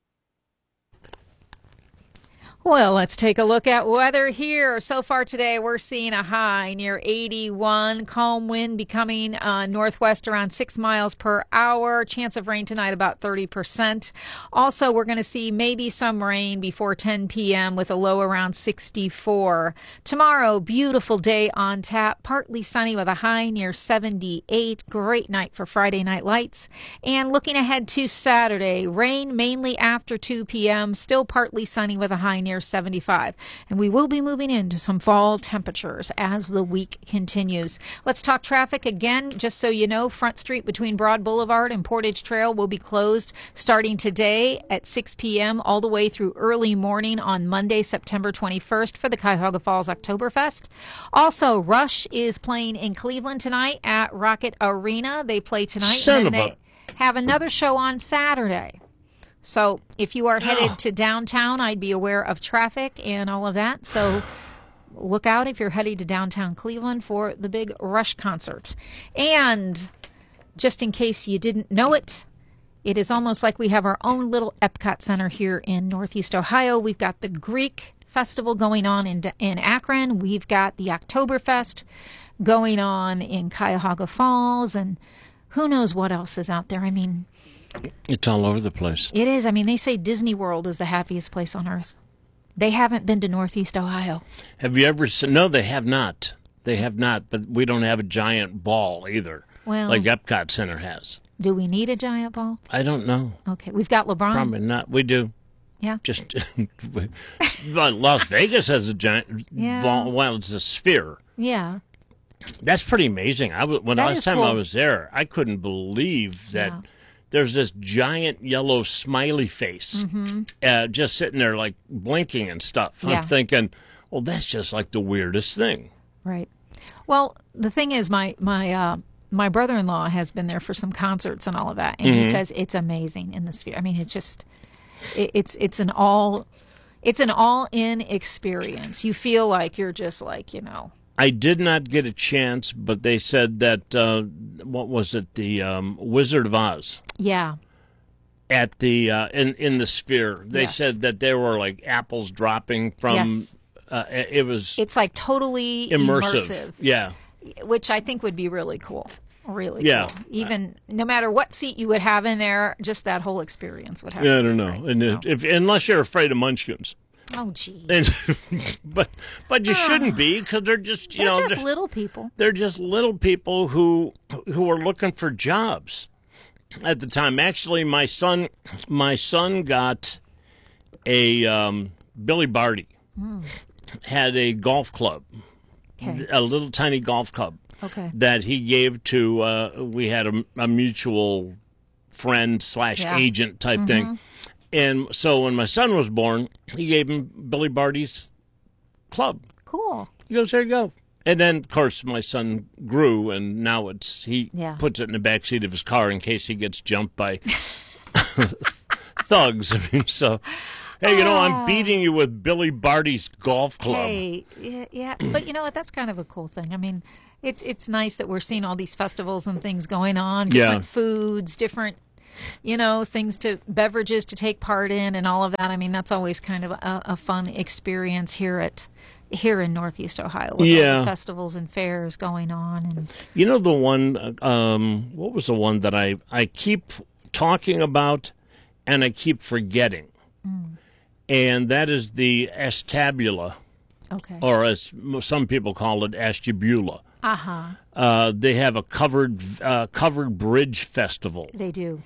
Well, let's take a look at weather here. So far today, we're seeing a high near eighty-one. Calm wind becoming uh, northwest around six miles per hour. Chance of rain tonight about thirty percent. Also, we're going to see maybe some rain before ten p.m. with a low around sixty-four. Tomorrow, beautiful day on tap. Partly sunny with a high near seventy-eight. Great night for Friday Night Lights. And looking ahead to Saturday, rain mainly after two p.m. Still partly sunny with a high near seventy-five. And we will be moving into some fall temperatures as the week continues. Let's talk traffic again. Just so you know, Front Street between Broad Boulevard and Portage Trail will be closed starting today at six p.m. all the way through early morning on Monday, September twenty-first for the Cuyahoga Falls Oktoberfest. Also, Rush is playing in Cleveland tonight at Rocket Arena. They play tonight. Son and then of they have another show on Saturday. So if you are headed Oh. to downtown, I'd be aware of traffic and all of that. So look out if you're heading to downtown Cleveland for the big Rush concert. And just in case you didn't know it, it is almost like we have our own little Epcot Center here in Northeast Ohio. We've got the Greek Festival going on in, in Akron. We've got the Oktoberfest going on in Cuyahoga Falls. And who knows what else is out there. I mean, It's all over the place. it is. I mean, they say Disney World is the happiest place on earth. They haven't been to Northeast Ohio. Have you ever seen? No, they have not. They have not, but we don't have a giant ball either, Well- like Epcot Center has. Do we need a giant ball? I don't know. Okay, we've got LeBron. Probably not. We do. Yeah. Just well, Las Vegas has a giant Yeah. ball. Well, it's a sphere. Yeah. That's pretty amazing. I was, when That last is time I cool. was there, I couldn't believe that Yeah. there's this giant yellow smiley face Mhm. uh, just sitting there like blinking and stuff. Yeah. I'm thinking, well, that's just like the weirdest thing. Right. Well, the thing is, my my uh, my brother-in-law has been there for some concerts and all of that, and he Mhm. says it's amazing in the sphere. I mean, it's just it, it's it's an all it's an all-in experience. You feel like you're just like you know. I did not get a chance, but they said that, uh, what was it, the um, Wizard of Oz Yeah. at the, uh, in, in the sphere. They Yes. said that there were like apples dropping from, Yes. uh, it was It's like totally immersive. immersive. Yeah. Which I think would be really cool. Really Yeah. cool. Even no matter what seat you would have in there, just that whole experience would have Yeah, I to be don't know. great, and so. if, unless you're afraid of munchkins. Oh, geez. And, but but you shouldn't be because they're just you They're know just little people. They're just little people who who are looking for jobs at the time. Actually, my son my son got a um, Billy Barty Hmm. had a golf club, Okay. a little tiny golf club Okay. that he gave to. Uh, we had a, a mutual friend slash Yeah. agent type Mhm. thing. And so when my son was born, he gave him Billy Barty's club. Cool. He goes, there you go. And then, of course, my son grew, and now it's he Yeah. puts it in the back seat of his car in case he gets jumped by thugs. I mean, so, hey, you know, I'm beating you with Billy Barty's golf club. Hey, yeah, yeah, but you know what? That's kind of a cool thing. I mean, it's it's nice that we're seeing all these festivals and things going on, different Yeah. foods, different, you know, things to beverages to take part in, and all of that. I mean, that's always kind of a, a fun experience here at here in Northeast Ohio with all Yeah. the festivals and fairs going on. And You know the one, um, what was the one that I, I keep talking about and I keep forgetting? Mm. And that is the Astabula, okay, or as some people call it, Ashtabula. uh-huh, Uh, they have a covered uh, covered bridge festival. they do.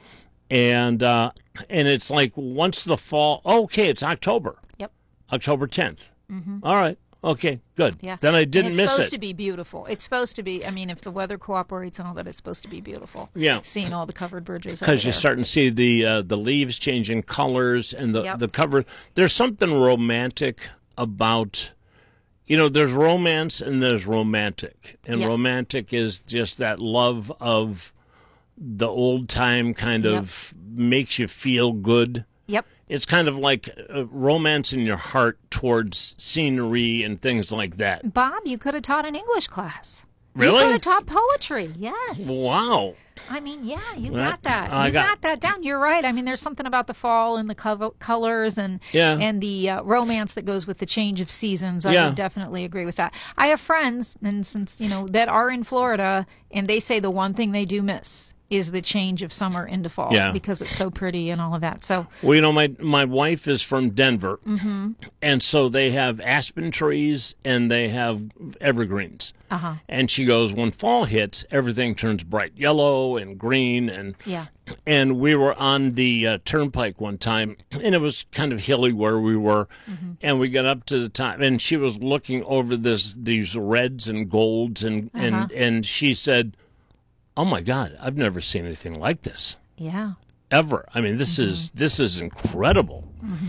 And uh, and it's like once the fall, okay, it's October. Yep. October tenth. Mhm. All right. Okay, good. Yeah. Then I And didn't it's miss supposed it. to be beautiful. It's supposed to be, I mean, if the weather cooperates and all that, it's supposed to be beautiful. Yeah. Seeing all the covered bridges. Because over you're there. starting to see the uh, the leaves changing colors and the, Yep. the cover. There's something romantic about, you know, there's romance and there's romantic. And Yes. romantic is just that love of the old time kind Yep. of makes you feel good. Yep. It's kind of like uh, romance in your heart towards scenery and things like that. Bob, you could have taught an English class. Really? You could have taught poetry. Yes. Wow. I mean, yeah, you Well, got that. I You got- got, that down. You're right. I mean, there's something about the fall and the co- colors and Yeah. and the uh, romance that goes with the change of seasons. I Yeah. would definitely agree with that. I have friends, and since you know that are in Florida, and they say the one thing they do miss is the change of summer into fall Yeah. because it's so pretty and all of that. So, Well, you know, my my wife is from Denver, mm-hmm. and so they have aspen trees and they have evergreens. uh-huh. And she goes, when fall hits, everything turns bright yellow and green. And Yeah. and we were on the uh, turnpike one time, and it was kind of hilly where we were. Mm-hmm. And we got up to the top, and she was looking over this these reds and golds, and Uh-huh. and and she said, "Oh my God, I've never seen anything like this." Yeah. Ever. I mean, this Mm-hmm. is this is incredible.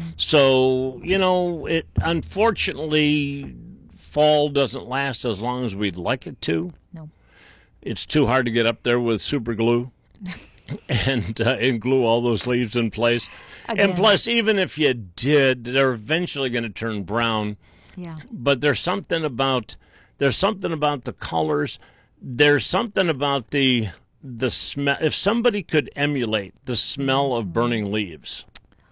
So, you know, it unfortunately fall doesn't last as long as we'd like it to. No. It's too hard to get up there with super glue and uh, and glue all those leaves in place. Again. And plus, even if you did, they're eventually going to turn brown. Yeah. But there's something about there's something about the colors. There's something about the the smell. If somebody could emulate the smell of burning leaves,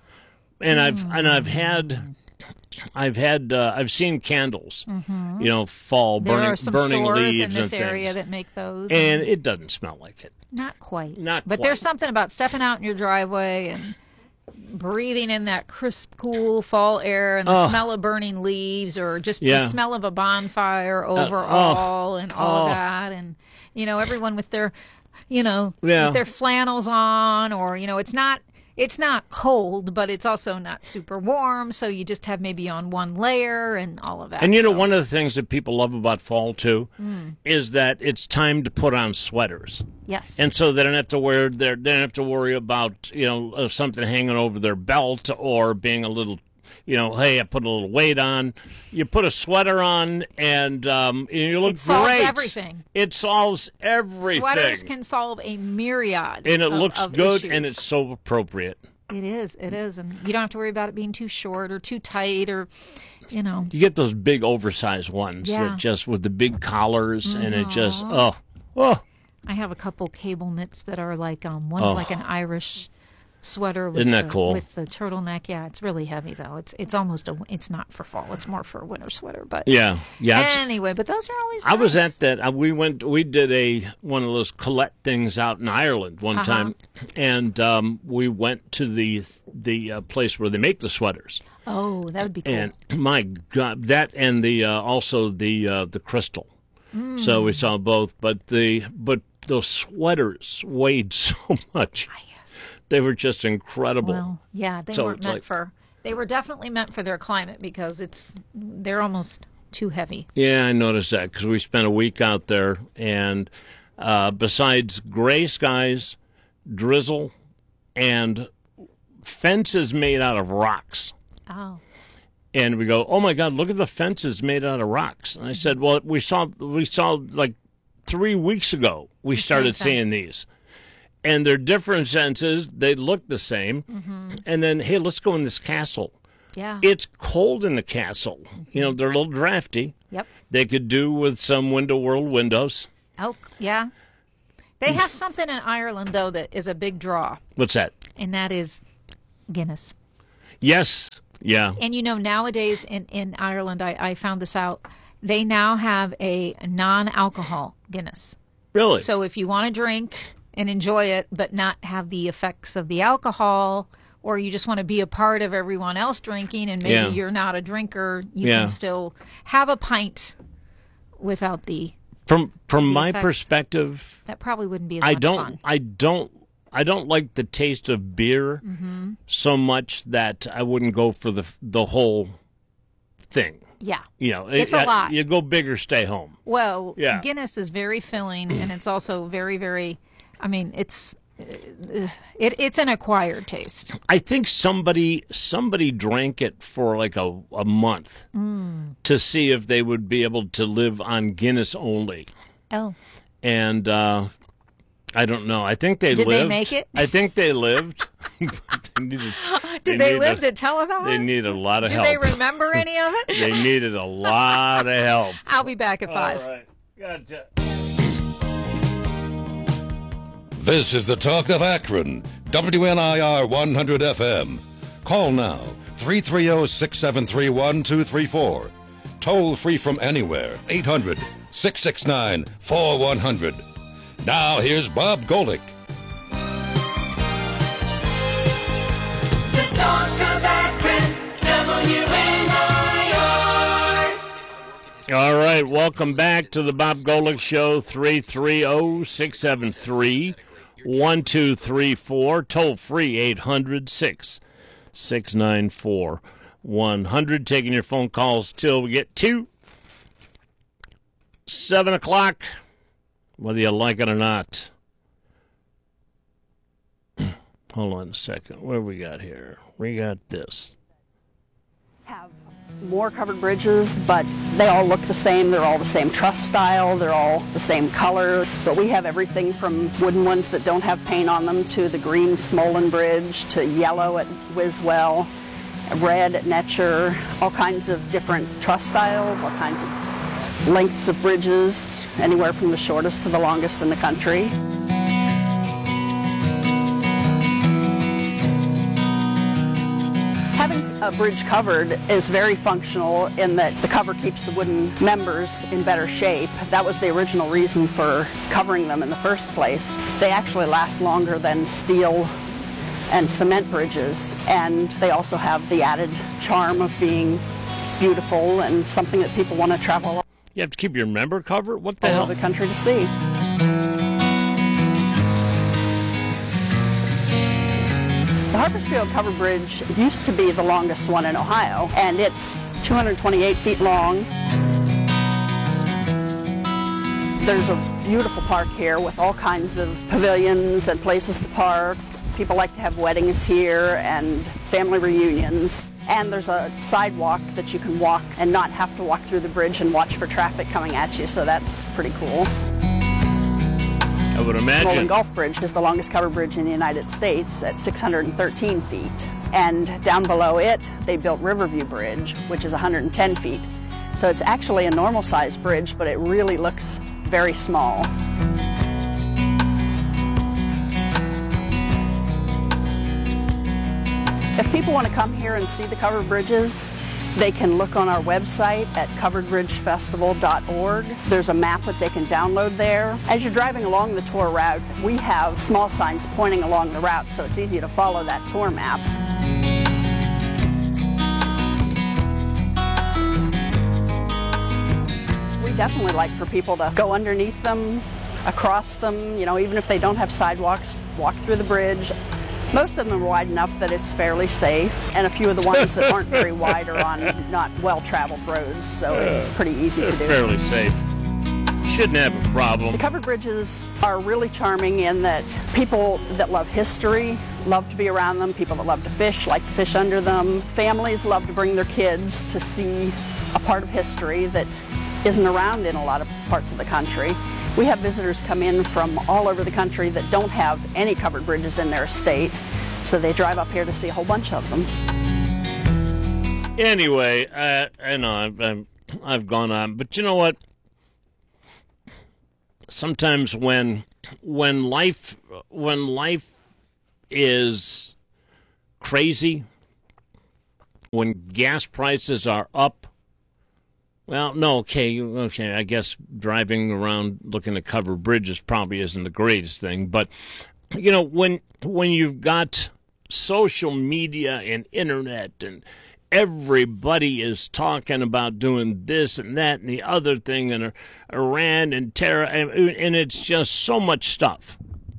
and I've and I've had, I've had, uh, I've seen candles, Mhm. you know, fall There burning are some burning stores leaves in this and area things. that make those, and it doesn't smell like it. Not quite. Not but quite. there's something about stepping out in your driveway and breathing in that crisp, cool fall air and the Oh. smell of burning leaves, or just Yeah. the smell of a bonfire oh. overall and all Oh. of that. And, you know, everyone with their, you know, Yeah. with their flannels on, or, you know, it's not. It's not cold, but it's also not super warm, so you just have maybe on one layer and all of that. And you know, so- one of the things that people love about fall too Mm. is that it's time to put on sweaters. Yes. And so they don't have to wear their, they don't have to worry about, you know, uh, something hanging over their belt or being a little, you know, hey, I put a little weight on. You put a sweater on and um, you look It solves great. everything. It solves everything. Sweaters can solve a myriad. and it of- looks of good issues. and it's so appropriate. It is. It is, and you don't have to worry about it being too short or too tight, or, you know. You get those big oversized ones Yeah. that just with the big collars and it just, Mhm. oh, oh. I have a couple cable knits that are like um one's Oh. like an Irish sweater with Isn't that the, cool? with the turtleneck. Yeah, it's really heavy though. It's it's almost a it's not for fall. It's more for a winter sweater. But Yeah, yeah. it's- Anyway, but those are always. I was nice. at that. Uh, we went. We did a one of those Colette things out in Ireland one Uh-huh. time, and um, we went to the the uh, place where they make the sweaters. Oh, that would be cool. And my God, that and the uh, also the uh, the crystal. Mm. So we saw both, but the but those sweaters weighed so much. They were just incredible. Well, yeah, they So weren't it's meant like- for. They were definitely meant for their climate because it's they're almost too heavy. Yeah, I noticed that because we spent a week out there, and uh, besides gray skies, drizzle, and fences made out of rocks. Oh. And we go, oh my God, look at the fences made out of rocks. And I said, well, we saw we saw like three weeks ago we The started same seeing fence. these. And they're different fences. They look the same. Mm-hmm. And then, hey, let's go in this castle. Yeah. It's cold in the castle. You know, they're a little drafty. Yep. They could do with some window world windows. Oh, yeah. They have something in Ireland, though, that is a big draw, What's that? and that is Guinness. Yes. Yeah. And, you know, nowadays in, in Ireland, I, I found this out, they now have a non-alcohol Guinness. Really? So if you want to drink and enjoy it, but not have the effects of the alcohol, or you just want to be a part of everyone else drinking and maybe Yeah. you're not a drinker, you Yeah. can still have a pint without the... From from the my effects. perspective, That probably wouldn't be as I much don't fun. I don't I don't like the taste of beer Mhm. so much that I wouldn't go for the the whole thing. Yeah. You know, It's it- a lot. You go big or stay home. Well, Yeah. Guinness is very filling, and it's also very, very, I mean, it's uh, it, it's an acquired taste. I think somebody somebody drank it for like a, a month Mm. to see if they would be able to live on Guinness only. Oh. And uh, I don't know. I think they Did lived. they make it? I think they lived. But they needed, Did they, need live a- to tell about They it? need a lot of Do help. they remember any of it? They needed a lot of help. I'll be back at five. All right. Gotcha. This is the Talk of Akron, W N I R one hundred F M. Call now, three three zero, six seven three, one two three four. Toll free from anywhere, eight hundred, six six nine, four one zero zero. Now here's Bob Golick. The Talk of Akron, W N I R. All right, welcome back to the Bob Golick Show, three three zero, six seven three, one two three four, toll free, eight hundred, six six nine four, one hundred, taking your phone calls till we get to seven o'clock, whether you like it or not. Hold on a second, what do we got here? We got this. More covered bridges, but they all look the same. They're all the same truss style. They're all the same color. But we have everything from wooden ones that don't have paint on them to the green Smolin Bridge to yellow at Wiswell, red at Netcher, all kinds of different truss styles, all kinds of lengths of bridges, anywhere from the shortest to the longest in the country. Having a bridge covered is very functional in that the cover keeps the wooden members in better shape. That was the original reason for covering them in the first place. They actually last longer than steel and cement bridges, and they also have the added charm of being beautiful and something that people want to travel You have to keep your member covered? What the all hell? over the country to see. The Harpersfield Covered Bridge used to be the longest one in Ohio, and it's two hundred twenty-eight feet long. There's a beautiful park here with all kinds of pavilions and places to park. People like to have weddings here and family reunions. And there's a sidewalk that you can walk and not have to walk through the bridge and watch for traffic coming at you, so that's pretty cool. I would imagine. Smolin Gulf Bridge is the longest covered bridge in the United States at six hundred thirteen feet. And down below it, they built Riverview Bridge, which is one hundred ten feet. So it's actually a normal sized bridge, but it really looks very small. If people want to come here and see the covered bridges, they can look on our website at covered bridge festival dot org. There's a map that they can download there. As you're driving along the tour route, we have small signs pointing along the route, so it's easy to follow that tour map. We definitely like for people to go underneath them, across them, you know, even if they don't have sidewalks, walk through the bridge. Most of them are wide enough that it's fairly safe, and a few of the ones that aren't very wide are on not well-traveled roads, so it's pretty easy to do. Fairly safe. shouldn't have a problem. The covered bridges are really charming in that people that love history love to be around them. People that love to fish like to fish under them. Families love to bring their kids to see a part of history that isn't around in a lot of parts of the country. We have visitors come in from all over the country that don't have any covered bridges in their state, so they drive up here to see a whole bunch of them. Anyway, uh, I know I've, I've, I've gone on, but you know what? Sometimes when when life when life is crazy, when gas prices are up, well, no, okay, okay, I guess driving around looking at covered bridges probably isn't the greatest thing, but you know, when when you've got social media and internet and everybody is talking about doing this and that and the other thing and Iran and terror, and it's just so much stuff.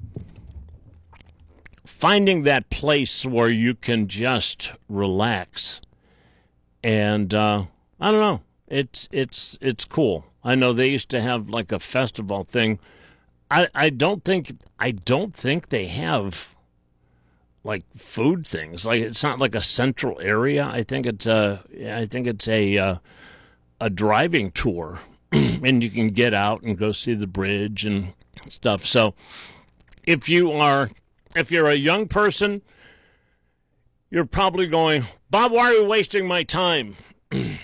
Finding that place where you can just relax, and uh, I don't know, it's it's it's cool. I know they used to have like a festival thing. I I don't think I don't think they have like food things. Like it's not like a central area. I think it's a I think it's a uh, a driving tour, and you can get out and go see the bridge and stuff. So if you are if you're a young person, you're probably going, Bob, why are you wasting my time? And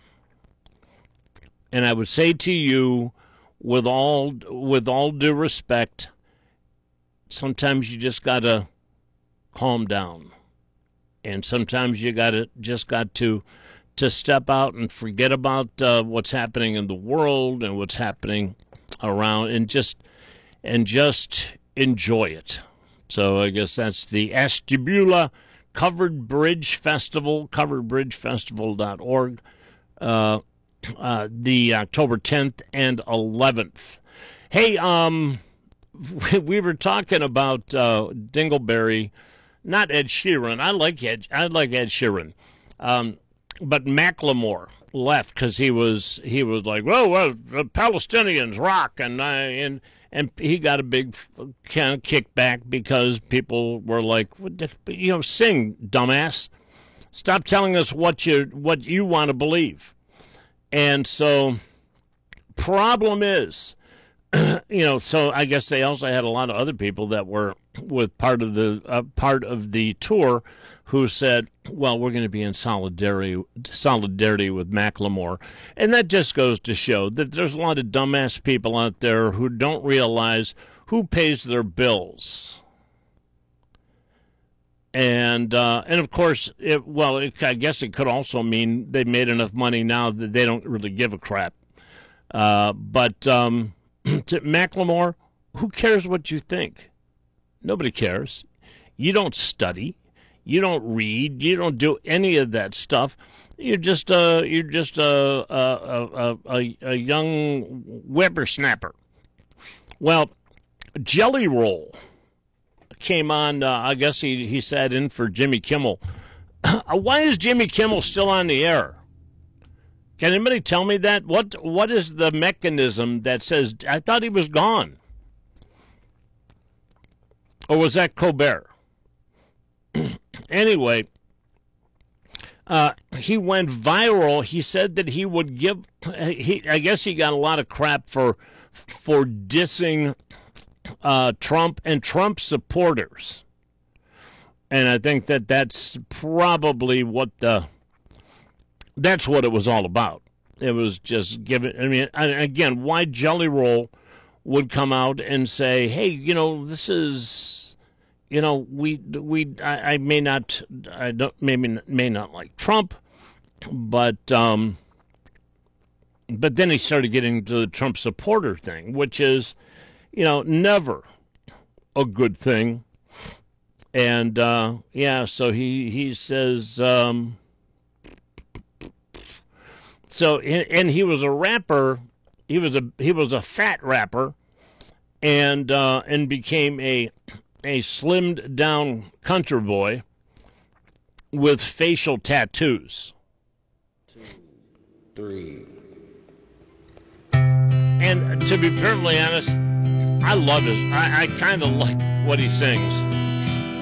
I would say to you, with all with all due respect, sometimes you just gotta calm down, and sometimes you gotta just got to to step out and forget about uh, what's happening in the world and what's happening around, and just and just enjoy it. So I guess that's the Ashtabula Covered Bridge Festival, covered bridge festival dot org, uh, uh, the October tenth and eleventh. Hey, um, we were talking about uh, Dingleberry. Not Ed Sheeran. I like Ed. I like Ed Sheeran, um, but Macklemore left because he was he was like, well, well, the Palestinians rock, and I and and he got a big kind of kickback because people were like, you know, sing, dumbass, stop telling us what you what you want to believe, and so problem is, you know, so I guess they also had a lot of other people that were with part of the uh, part of the tour who said, well, we're going to be in solidarity solidarity with Macklemore. And that just goes to show that there's a lot of dumbass people out there who don't realize who pays their bills. And, uh, and of course, it, well, it, I guess it could also mean they made enough money now that they don't really give a crap. Uh, but um, to Macklemore, who cares what you think? Nobody cares. You don't study. You don't read. You don't do any of that stuff. You're just a you're just a a a, a young whippersnapper. Well, Jelly Roll came on. Uh, I guess he he sat in for Jimmy Kimmel. Why is Jimmy Kimmel still on the air? Can anybody tell me that? What what is the mechanism that says? I thought he was gone. Or was that Colbert? Anyway, uh, he went viral. He said that he would give. He, I guess he got a lot of crap for for dissing uh, Trump and Trump supporters, and I think that that's probably what the that's what it was all about. It was just giving. I mean, again, why Jelly Roll would come out and say, hey, you know, this is, you know, we, we, I, I may not, I don't, maybe may not like Trump, but, um, but then he started getting to the Trump supporter thing, which is, you know, never a good thing. And, uh, yeah, so he, he says, um, so, and he was a rapper. He was a he was a fat rapper, and uh, and became a a slimmed down country boy with facial tattoos. Two, three. And And to be perfectly honest, I love it. I, I kind of like what he sings.